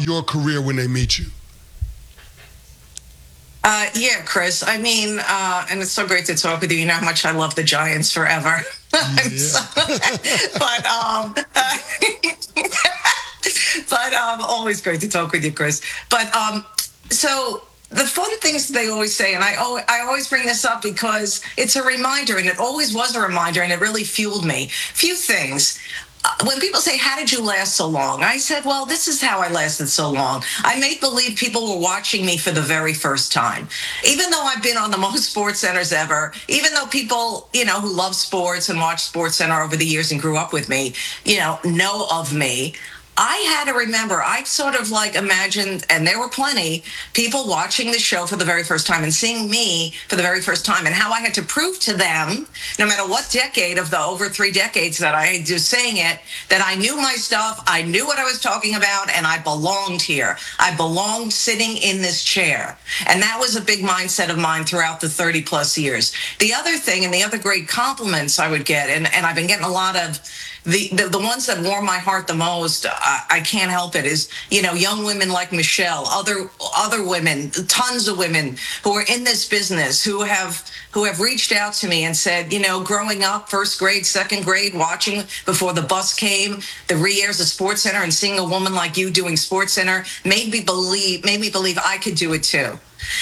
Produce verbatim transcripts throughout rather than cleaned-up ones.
your career when they meet you? Uh, yeah, Chris. I mean, uh, and it's so great to talk with you. You know how much I love the Giants forever. Yeah. so, but um, but um, always great to talk with you, Chris. But um, so the fun things they always say, and I always, I always bring this up because it's a reminder, and it always was a reminder, and it really fueled me. Few things. When people say, how did you last so long? I said, well, this is how I lasted so long. I made believe people were watching me for the very first time. Even though I've been on the most sports centers ever, even though people, you know, who love sports and watch Sports Center over the years and grew up with me, you know, know of me, I had to remember, I sort of like imagined, and there were plenty, people watching the show for the very first time and seeing me for the very first time, and how I had to prove to them, no matter what decade of the over three decades that I had just saying it, that I knew my stuff, I knew what I was talking about, and I belonged here. I belonged sitting in this chair. And that was a big mindset of mine throughout the thirty plus years. The other thing, and the other great compliments I would get, and, and I've been getting a lot of, The, the the ones that warm my heart the most, I, I can't help it, is, you know, young women like Michelle, other other women, tons of women who are in this business, who have who have reached out to me and said, you know, growing up, first grade, second grade, watching before the bus came, the re-airs of Sports Center, and seeing a woman like you doing Sports Center made me believe made me believe I could do it too.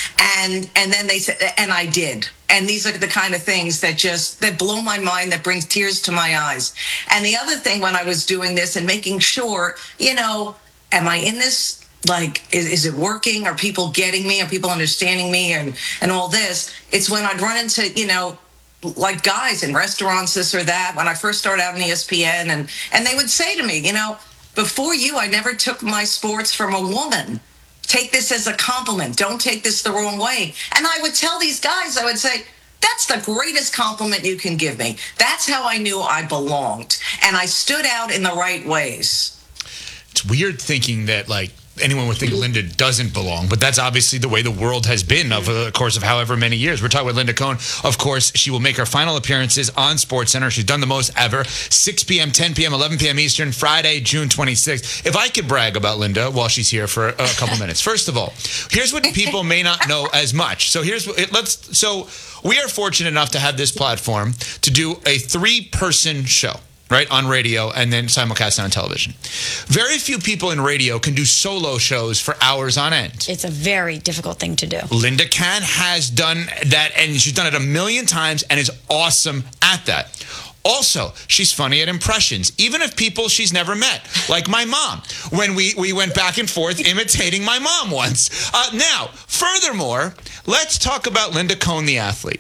And and then they said, and I did. And these are the kind of things that just, that blow my mind, that brings tears to my eyes. And the other thing when I was doing this and making sure, you know, am I in this? Like, is, is it working? Are people getting me? Are people understanding me? And, and all this, it's when I'd run into, you know, like guys in restaurants, this or that, when I first started out in E S P N, and, and they would say to me, you know, before you, I never took my sports from a woman. Take this as a compliment. Don't take this the wrong way. And I would tell these guys, I would say, that's the greatest compliment you can give me. That's how I knew I belonged. And I stood out in the right ways. It's weird thinking that, like, anyone would think Linda doesn't belong, but that's obviously the way the world has been over the course of however many years. We're talking with Linda Cohn. Of course, she will make her final appearances on Sports Center. She's done the most ever. six p.m., ten p.m., eleven p.m. Eastern, Friday, June twenty-sixth. If I could brag about Linda while she's here for a couple minutes. First of all, here's what people may not know as much. So here's what, let's, so we are fortunate enough to have this platform to do a three-person show, right, on radio, and then simulcast on television. Very few people in radio can do solo shows for hours on end. It's a very difficult thing to do. Linda Can has done that, and she's done it a million times and is awesome at that. Also, she's funny at impressions, even of people she's never met, like my mom, when we, we went back and forth imitating my mom once. Uh, now, furthermore, let's talk about Linda Cohn, the athlete.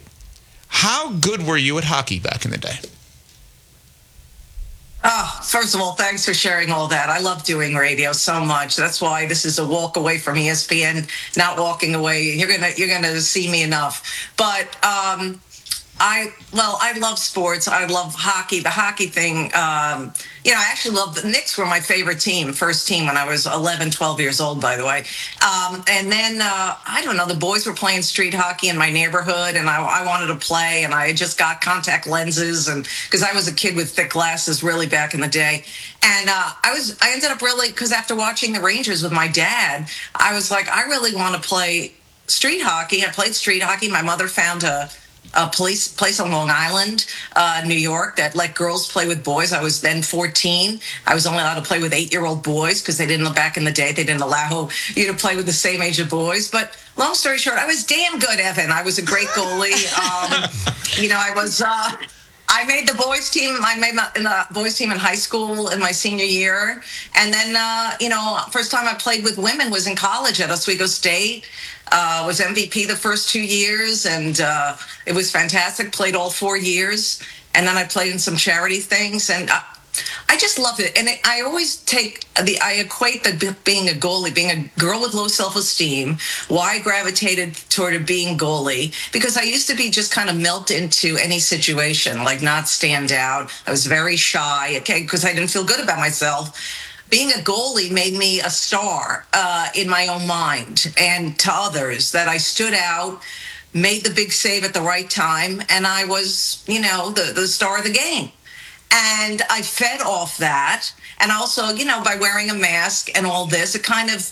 How good were you at hockey back in the day? Oh, first of all, thanks for sharing all that. I love doing radio so much. That's why this is a walk away from E S P N, not walking away. You're gonna you're gonna see me enough. But um, I well, I love sports. I love hockey. The hockey thing. Um, you know, I actually love the Knicks were my favorite team, first team when I was eleven, twelve years old, by the way. Um, and then, uh, I don't know, the boys were playing street hockey in my neighborhood, and I, I wanted to play, and I had just got contact lenses, and because I was a kid with thick glasses really back in the day. And uh, I was, I ended up really, because after watching the Rangers with my dad, I was like, I really want to play street hockey. I played street hockey. My mother found a a place place on Long Island, uh, New York, that let girls play with boys. I was then fourteen. I was only allowed to play with eight-year-old boys because they didn't, back in the day, they didn't allow you to play with the same age of boys. But long story short, I was damn good, Evan. I was a great goalie. Um, you know, I was... Uh, I made the boys team. I made my, in the boys team in high school in my senior year. And then, uh, you know, first time I played with women was in college at Oswego State. Uh, was M V P the first two years, and uh, it was fantastic. Played all four years. And then I played in some charity things. And uh, I just loved it. And it, I always take the, I equate the being a goalie, being a girl with low self-esteem, why I gravitated toward being goalie, because I used to be just kind of melt into any situation, like not stand out. I was very shy, okay, because I didn't feel good about myself. Being a goalie made me a star uh, in my own mind and to others, that I stood out, made the big save at the right time, and I was, you know, the, the star of the game. And I fed off that. And also, you know, by wearing a mask and all this, it kind of